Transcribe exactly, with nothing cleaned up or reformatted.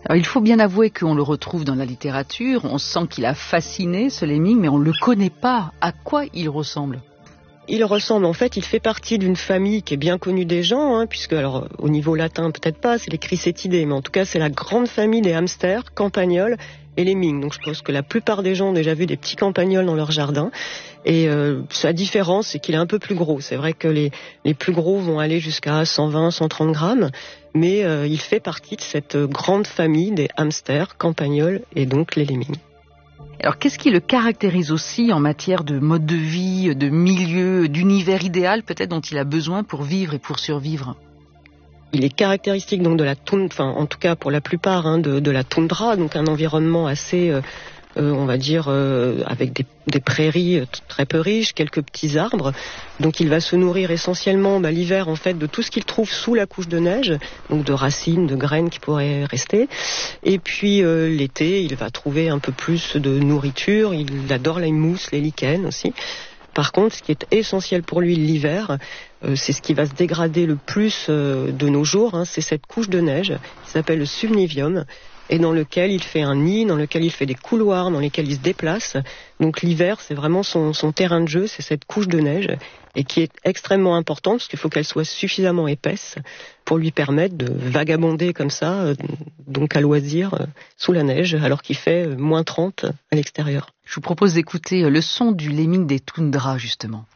Alors il faut bien avouer qu'on le retrouve dans la littérature, on sent qu'il a fasciné ce lemming, mais on ne le connaît pas. À quoi il ressemble ? Il ressemble, en fait, il fait partie d'une famille qui est bien connue des gens, hein, puisque, alors, au niveau latin, peut-être pas, c'est les Chrysetidae, mais en tout cas, c'est la grande famille des hamsters, campagnols et lemmings. Donc, je pense que la plupart des gens ont déjà vu des petits campagnols dans leur jardin. Et euh, sa différence, c'est qu'il est un peu plus gros. C'est vrai que les, les plus gros vont aller jusqu'à cent vingt, cent trente grammes, mais euh, il fait partie de cette grande famille des hamsters, campagnols et donc les lemmings. Alors qu'est-ce qui le caractérise aussi en matière de mode de vie, de milieu, d'univers idéal peut-être dont il a besoin pour vivre et pour survivre ? Il est caractéristique donc de la toundra, enfin en tout cas pour la plupart hein, de, de la toundra, donc un environnement assez, euh, euh, on va dire, euh, avec des, des prairies très peu riches, quelques petits arbres. Donc il va se nourrir essentiellement bah, l'hiver en fait de tout ce qu'il trouve sous la couche de neige, donc de racines, de graines qui pourraient rester. Et puis euh, l'été, il va trouver un peu plus de nourriture. Il adore les mousses, les lichens aussi. Par contre, ce qui est essentiel pour lui l'hiver, euh, c'est ce qui va se dégrader le plus euh, de nos jours, hein, c'est cette couche de neige qui s'appelle le subnivium, et dans lequel il fait un nid, dans lequel il fait des couloirs, dans lesquels il se déplace. Donc l'hiver, c'est vraiment son, son terrain de jeu, c'est cette couche de neige, et qui est extrêmement importante, parce qu'il faut qu'elle soit suffisamment épaisse pour lui permettre de vagabonder comme ça, euh, donc à loisir, euh, sous la neige, alors qu'il fait euh, moins trente à l'extérieur. Je vous propose d'écouter le son du lemming des toundras, justement.